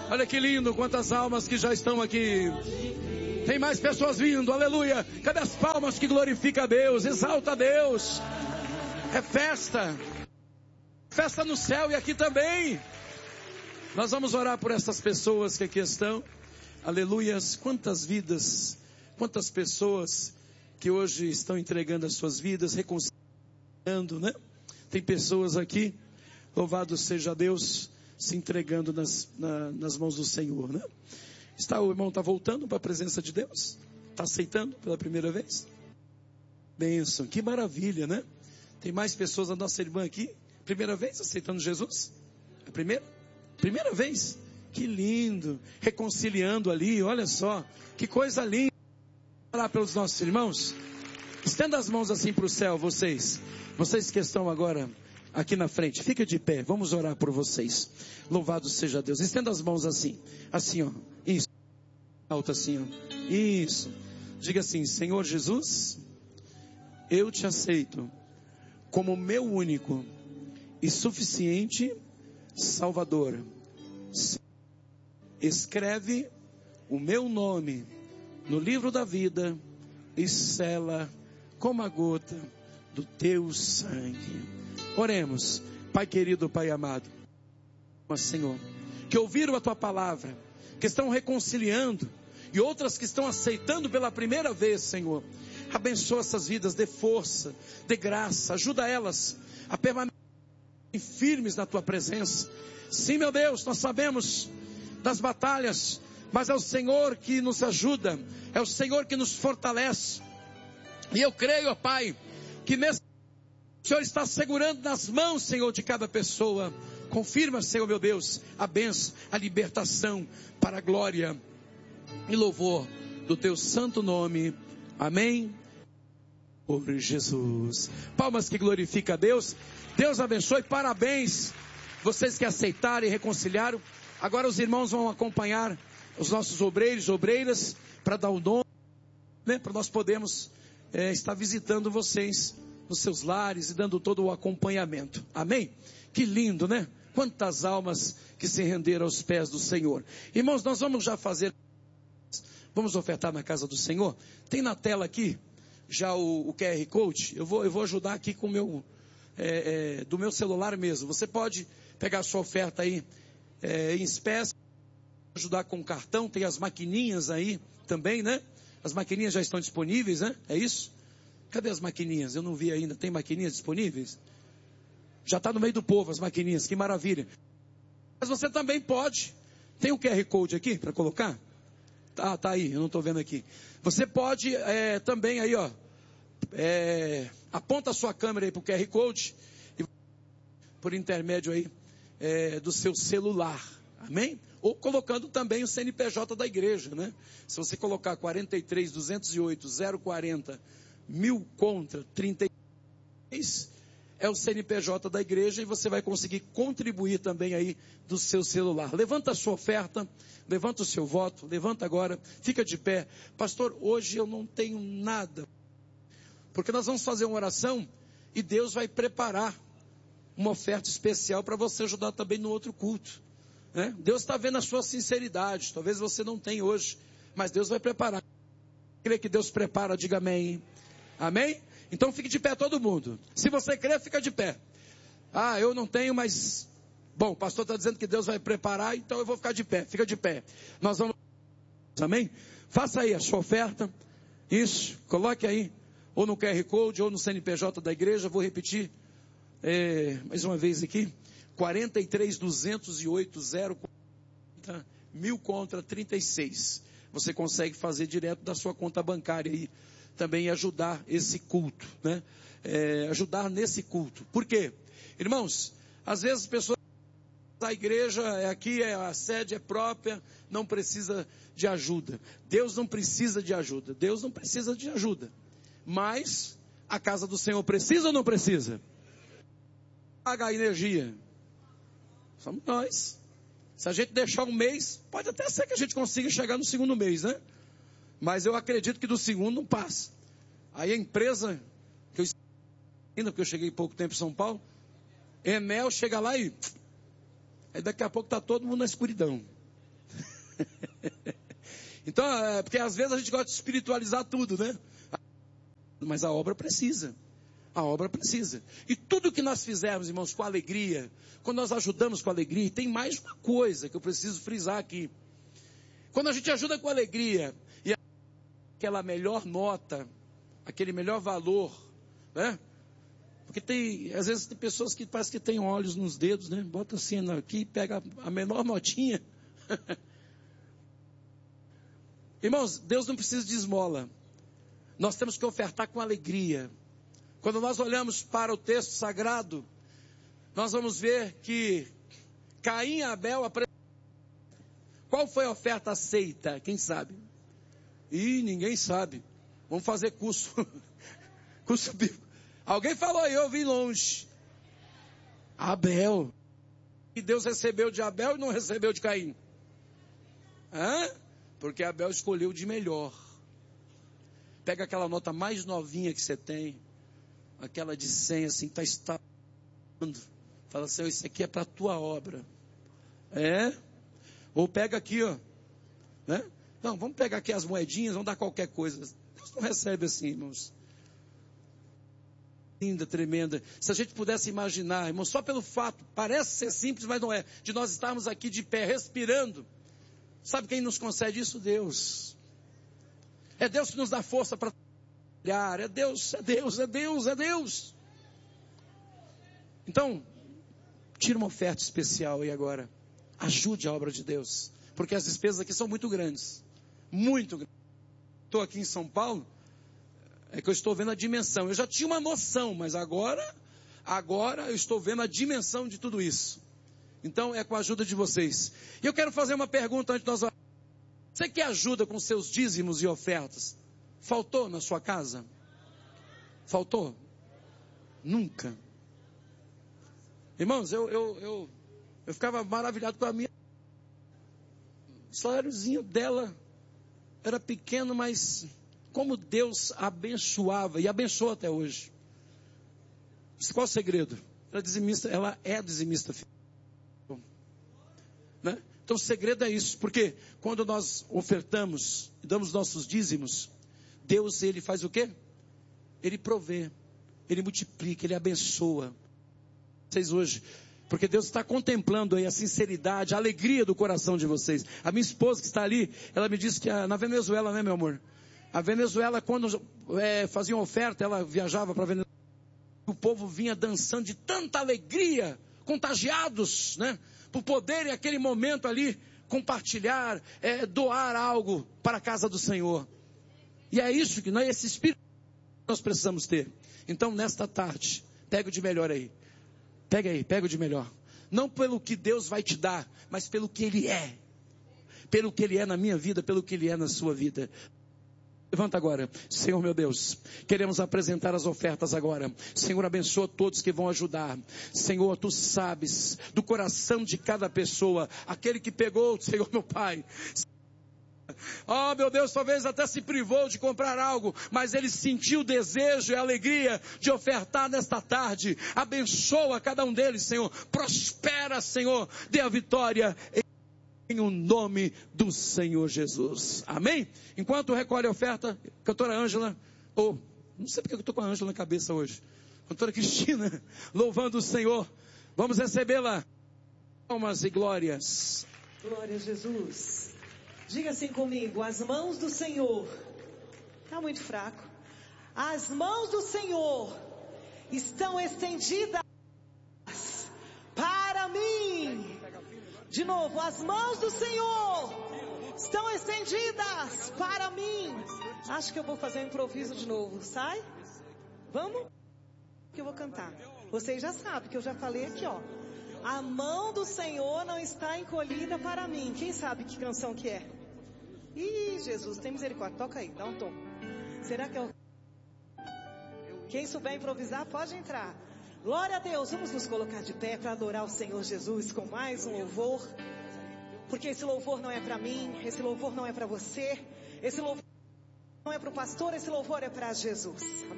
Olha que lindo, quantas almas que já estão aqui. Tem mais pessoas vindo, aleluia. Cadê as palmas que glorifica a Deus, exalta a Deus? É festa. Festa no céu e aqui também. Nós vamos orar por essas pessoas que aqui estão. Aleluias. Quantas vidas, quantas pessoas que hoje estão entregando as suas vidas, reconciliando, né? Tem pessoas aqui, louvado seja Deus, se entregando nas mãos do Senhor, né? O irmão está voltando para a presença de Deus? Está aceitando pela primeira vez? Bênção, que maravilha, né? Tem mais pessoas, a nossa irmã aqui, primeira vez aceitando Jesus? A primeira vez? Que lindo, reconciliando ali, olha só, que coisa linda. Vamos orar pelos nossos irmãos? Estenda as mãos assim para o céu, vocês que estão agora aqui na frente, fica de pé, vamos orar por vocês. Louvado seja Deus. Estenda as mãos assim, ó, isso, alto assim, ó, isso. Diga assim: Senhor Jesus, eu te aceito como meu único e suficiente Salvador. Escreve o meu nome no livro da vida e sela com a gota do teu sangue. Oremos. Pai querido, Pai amado, Senhor, que ouviram a tua palavra, que estão reconciliando, e outras que estão aceitando pela primeira vez, Senhor, abençoa essas vidas, dê força, dê graça, ajuda elas a permanecer firmes na tua presença. Sim, meu Deus, nós sabemos das batalhas, mas é o Senhor que nos ajuda, é o Senhor que nos fortalece. E eu creio, ó Pai, que nesse o Senhor está segurando nas mãos, Senhor, de cada pessoa. Confirma, Senhor meu Deus, a bênção, a libertação, para a glória e louvor do teu santo nome. Amém. Por Jesus. Palmas que glorifica a Deus. Deus abençoe, parabéns. Vocês que aceitaram e reconciliaram. Agora os irmãos vão acompanhar os nossos obreiros e obreiras para dar o nome, né, para nós podermos estar visitando vocês nos seus lares e dando todo o acompanhamento. Amém? Que lindo, né? Quantas almas que se renderam aos pés do Senhor. Irmãos, nós vamos já fazer, vamos ofertar na casa do Senhor. Tem na tela aqui já o QR Code. Eu vou ajudar aqui com o meu, do meu celular mesmo. Você pode pegar a sua oferta aí em espécie, ajudar com o cartão. Tem as maquininhas aí também, né? As maquininhas já estão disponíveis, né? É isso? Cadê as maquininhas? Eu não vi ainda. Tem maquininhas disponíveis? Já está no meio do povo as maquininhas, que maravilha. Mas você também pode. Tem um QR Code aqui para colocar? Tá aí, eu não estou vendo aqui. Você pode também aí, ó. Aponta a sua câmera aí para o QR Code. E por intermédio aí do seu celular. Amém? Ou colocando também o CNPJ da igreja, né? Se você colocar 43 208 040 1000 contra 36, é o CNPJ da igreja, e você vai conseguir contribuir também aí do seu celular. Levanta a sua oferta, levanta o seu voto, levanta agora, fica de pé. Pastor, hoje eu não tenho nada, porque nós vamos fazer uma oração e Deus vai preparar uma oferta especial para você ajudar também no outro culto, né? Deus está vendo a sua sinceridade. Talvez você não tenha hoje, mas Deus vai preparar. Crê que Deus prepara, diga amém. Amém? Então fique de pé todo mundo. Se você crê, fica de pé. Eu não tenho, mas bom, o pastor está dizendo que Deus vai preparar, então eu vou ficar de pé. Fica de pé. Nós vamos. Amém? Faça aí a sua oferta. Isso, coloque aí, ou no QR Code, ou no CNPJ da igreja. Vou repetir mais uma vez aqui. 43 208 040 1000 contra 36. Você consegue fazer direto da sua conta bancária aí também, e ajudar esse culto, né? Ajudar nesse culto. Por quê? Irmãos, às vezes as pessoas, a igreja aqui, a sede é própria, não precisa de ajuda. Deus não precisa de ajuda. Deus não precisa de ajuda. Mas a casa do Senhor precisa ou não precisa? Pagar a energia. Somos nós. Se a gente deixar um mês, pode até ser que a gente consiga chegar no segundo mês, né? Mas eu acredito que do segundo não passa. Aí a empresa, que eu ainda porque eu cheguei pouco tempo em São Paulo, Enel chega lá e aí daqui a pouco está todo mundo na escuridão. Então, porque às vezes a gente gosta de espiritualizar tudo, né? Mas a obra precisa. A obra precisa. E tudo que nós fizermos, irmãos, com alegria, quando nós ajudamos com alegria, e tem mais uma coisa que eu preciso frisar aqui. Quando a gente ajuda com alegria, e aquela melhor nota, aquele melhor valor, né? Porque às vezes tem pessoas que parece que tem olhos nos dedos, né? Bota assim aqui, pega a menor notinha. Irmãos, Deus não precisa de esmola. Nós temos que ofertar com alegria. Quando nós olhamos para o texto sagrado, nós vamos ver que Caim e Abel apresentaram. Qual foi a oferta aceita? Quem sabe? Ninguém sabe. Vamos fazer curso. Curso bíblico. Alguém falou aí, eu vim longe. Abel. E Deus recebeu de Abel e não recebeu de Caim. Porque Abel escolheu de melhor. Pega aquela nota mais novinha que você tem. Aquela de 100 assim, que está estalando. Fala assim, isso aqui é para a tua obra. Ou pega aqui, ó. Né? Não, vamos pegar aqui as moedinhas, vamos dar qualquer coisa. Deus não recebe assim, irmãos. Linda, tremenda. Se a gente pudesse imaginar, irmãos, só pelo fato, parece ser simples, mas não é, de nós estarmos aqui de pé, respirando. Sabe quem nos concede isso? Deus. É Deus que nos dá força para trabalhar. É Deus, é Deus, é Deus, é Deus. Então, tira uma oferta especial aí agora. Ajude a obra de Deus. Porque as despesas aqui são muito grandes. Muito grandes. Estou aqui em São Paulo, é que eu estou vendo a dimensão. Eu já tinha uma noção, mas agora eu estou vendo a dimensão de tudo isso. Então é com a ajuda de vocês. E eu quero fazer uma pergunta antes de nós. Você que ajuda com seus dízimos e ofertas, faltou na sua casa? Faltou? Nunca. Irmãos, eu ficava maravilhado com a minha. O saláriozinho dela era pequeno, mas como Deus abençoava, e abençoa até hoje. Qual o segredo? Ela é dizimista. Né? Então o segredo é isso, porque quando nós ofertamos, damos nossos dízimos, Deus, Ele faz o quê? Ele provê, Ele multiplica, Ele abençoa. Vocês hoje, porque Deus está contemplando aí a sinceridade, a alegria do coração de vocês. A minha esposa que está ali, ela me disse que na Venezuela, né, meu amor? A Venezuela, quando faziam oferta, ela viajava para a Venezuela, o povo vinha dançando de tanta alegria, contagiados, né? Por poderem, aquele momento ali, compartilhar, doar algo para a casa do Senhor. E é isso que esse espírito que nós precisamos ter. Então, nesta tarde, pega o de melhor aí. Pega o de melhor. Não pelo que Deus vai te dar, mas pelo que Ele é. Pelo que Ele é na minha vida, pelo que Ele é na sua vida. Levanta agora. Senhor meu Deus, queremos apresentar as ofertas agora. Senhor, abençoa todos que vão ajudar. Senhor, Tu sabes do coração de cada pessoa, aquele que pegou, Senhor meu Pai. Oh meu Deus, talvez até se privou de comprar algo, mas ele sentiu o desejo e a alegria de ofertar nesta tarde. Abençoa cada um deles, Senhor. Prospera, Senhor. Dê a vitória em o nome do Senhor Jesus. Amém? Enquanto recolhe a oferta, cantora Ângela, não sei porque eu estou com a Ângela na cabeça hoje. Cantora Cristina, louvando o Senhor. Vamos recebê-la. Palmas e glórias. Glória a Jesus. Diga assim comigo, as mãos do Senhor. Está muito fraco. As mãos do Senhor estão estendidas para mim. De novo, as mãos do Senhor estão estendidas para mim. Acho que eu vou fazer um improviso de novo. Sai? Vamos? Que eu vou cantar. Vocês já sabem que eu já falei aqui, ó. A mão do Senhor não está encolhida para mim. Quem sabe que canção que é? Ih, Jesus, tem misericórdia. Toca aí, dá um tom. Será que é o... Quem souber improvisar, pode entrar. Glória a Deus, vamos nos colocar de pé para adorar o Senhor Jesus com mais um louvor. Porque esse louvor não é para mim, esse louvor não é para você, esse louvor não é para o pastor, esse louvor é para Jesus.